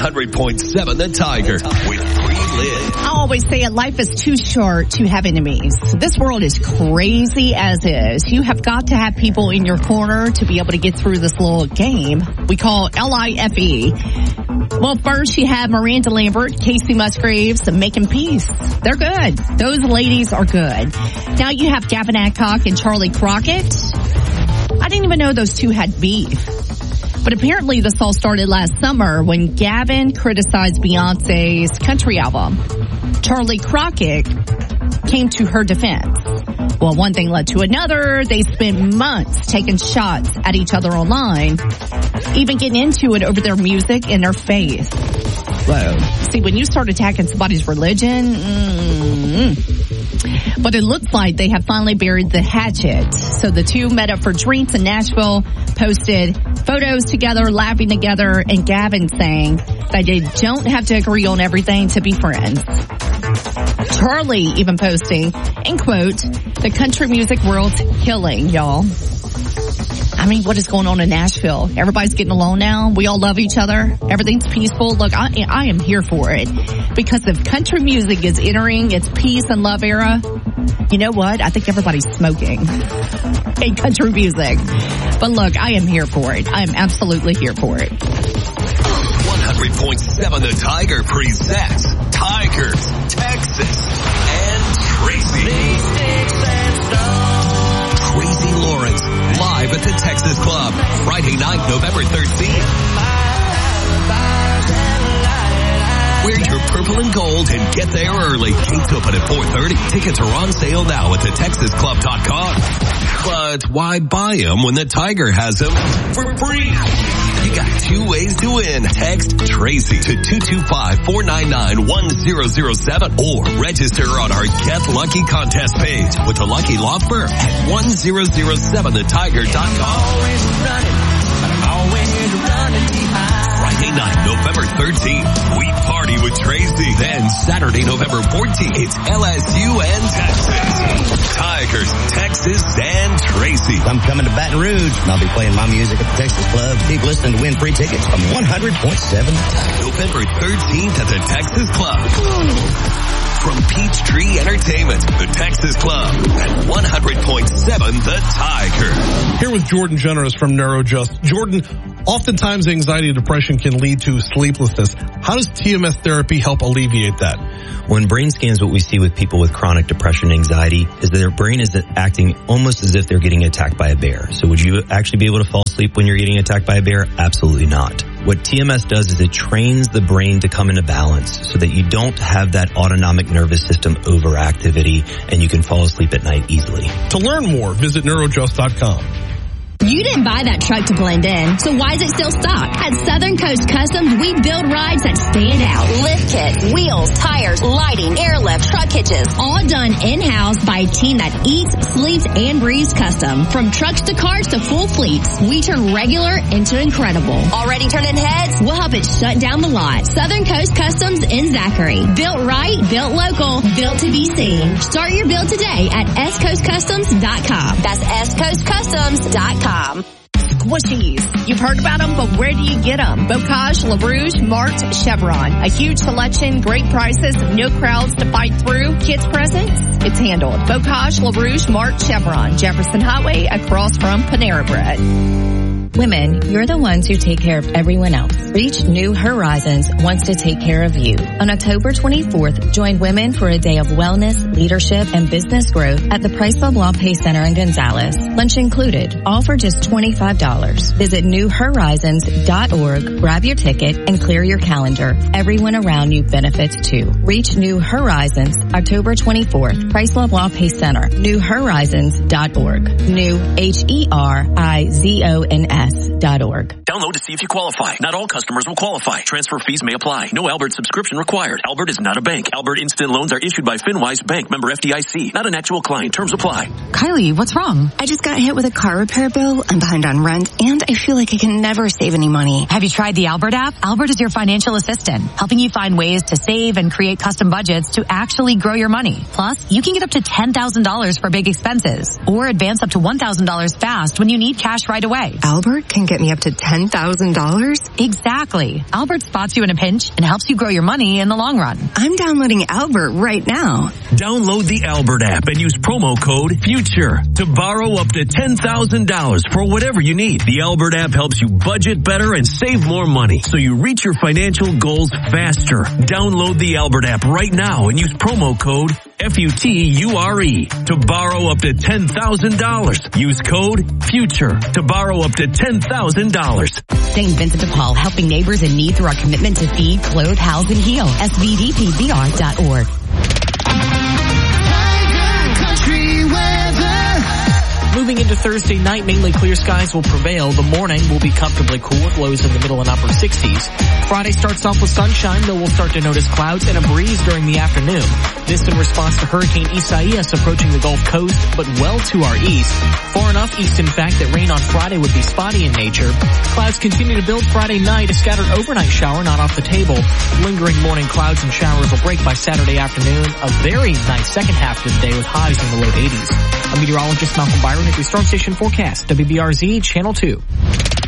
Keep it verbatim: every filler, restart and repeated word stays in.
hundred point seven The Tiger with Free Lynn. I always say it, life is too short to have enemies. This world is crazy as is. You have got to have people in your corner to be able to get through this little game we call L I F E. Well, first you have Miranda Lambert, Casey Musgraves, making peace. They're good. Those ladies are good. Now you have Gavin Adcock and Charlie Crockett. I didn't even know those two had beef. But apparently this all started last summer when Gavin criticized Beyonce's country album. Charlie Crockett came to her defense. Well, one thing led to another. They spent months taking shots at each other online, even getting into it over their music and their faith. Whoa. See, when you start attacking somebody's religion, mm-hmm. But it looks like they have finally buried the hatchet. So the two met up for drinks in Nashville, posted photos together, laughing together, and Gavin saying that they don't have to agree on everything to be friends. Charlie even posting, in quote, the country music world's killing, y'all. I mean, what is going on in Nashville? Everybody's getting along now. We all love each other. Everything's peaceful. Look, I, I am here for it. Because if country music is entering its peace and love era, you know what? I think everybody's smoking in country music. But look, I am here for it. I am absolutely here for it. one hundred point seven The Tiger presents Tigers, Texas, and Tracy. Tracy Lawrence, live at the Texas Club, Friday night, November thirteenth. Wear your purple and gold and get there early. Gates open at four thirty. Tickets are on sale now at the texas club dot com. But why buy them when the Tiger has them for free? You got two ways to win. Text Tracy to two two five, four nine nine, one zero zero seven or register on our Get Lucky contest page with the Lucky Law Firm at one zero zero seven the tiger dot com. Friday night, November thirteenth, we party with Tracy. Then Saturday, November fourteenth, it's L S U and Texas. Tigers, Texas, and Tracy. I'm coming to Baton Rouge, and I'll be playing my music at the Texas Club. Keep listening to win free tickets from one hundred point seven. November thirteenth at the Texas Club. From Peachtree Entertainment, the Texas Club, at one hundred point seven The Tiger. Here with Jordan Generous from NeuroJust. Jordan, oftentimes anxiety and depression can lead to sleeplessness. How does T M S therapy help alleviate that? When brain scans, what we see with people with chronic depression and anxiety is that their brain is acting almost as if they're getting attacked by a bear. So would you actually be able to fall asleep when you're getting attacked by a bear? Absolutely not. What T M S does is it trains the brain to come into balance so that you don't have that autonomic nervous system overactivity and you can fall asleep at night easily. To learn more, visit neurojust dot com. You didn't buy that truck to blend in, so why is it still stock? At Southern Coast Customs, we build rides that stand out. Lift kits, wheels, tires, lighting, airlift, truck hitches, all done in-house by a team that eats, sleeps, and breathes custom. From trucks to cars to full fleets, we turn regular into incredible. Already turning heads? We'll help it shut down the lot. Southern Coast Customs in Zachary. Built right, built local, built to be seen. Start your build today at s coast customs dot com. That's s coast customs dot com. Squishies. You've heard about them, but where do you get them? Bocage, LaRouche, Mart, Chevron. A huge selection, great prices, no crowds to fight through. Kids presents? It's handled. Bocage, LaRouche, Mart, Chevron. Jefferson Highway across from Panera Bread. Women, you're the ones who take care of everyone else. Reach New Horizons wants to take care of you. On October twenty-fourth, join women for a day of wellness, leadership, and business growth at the Price LeBlanc Pay Center in Gonzales. Lunch included, all for just twenty-five dollars. Visit new horizons dot org, grab your ticket, and clear your calendar. Everyone around you benefits too. Reach New Horizons, October twenty-fourth, Price LeBlanc Pay Center, new horizons dot org. New, H E R I Z O N S dot org. Download to see if you qualify. Not all customers will qualify. Transfer fees may apply. No Albert subscription required. Albert is not a bank. Albert Instant Loans are issued by FinWise Bank, member F D I C. Not an actual client. Terms apply. Kylie, what's wrong? I just got hit with a car repair bill. I'm behind on rent, and I feel like I can never save any money. Have you tried the Albert app? Albert is your financial assistant, helping you find ways to save and create custom budgets to actually grow your money. Plus, you can get up to ten thousand dollars for big expenses, or advance up to one thousand dollars fast when you need cash right away. Albert Albert can get me up to ten thousand dollars? Exactly. Albert spots you in a pinch and helps you grow your money in the long run. I'm downloading Albert right now. Download the Albert app and use promo code FUTURE to borrow up to ten thousand dollars for whatever you need. The Albert app helps you budget better and save more money so you reach your financial goals faster. Download the Albert app right now and use promo code F U T U R E to borrow up to ten thousand dollars. Use code FUTURE to borrow up to ten thousand dollars. Saint Vincent de Paul, helping neighbors in need through our commitment to feed, clothe, house, and heal. S V D P V R dot org. Moving into Thursday night, mainly clear skies will prevail. The morning will be comfortably cool with lows in the middle and upper sixties. Friday starts off with sunshine, though we'll start to notice clouds and a breeze during the afternoon. This in response to Hurricane Isaias approaching the Gulf Coast, but well to our east. Far enough east, in fact, that rain on Friday would be spotty in nature. Clouds continue to build Friday night. A scattered overnight shower not off the table. Lingering morning clouds and showers will break by Saturday afternoon. A very nice second half of the day with highs in the low eighties. I'm meteorologist Malcolm Byron at the Storm Station Forecast, W B R Z Channel two.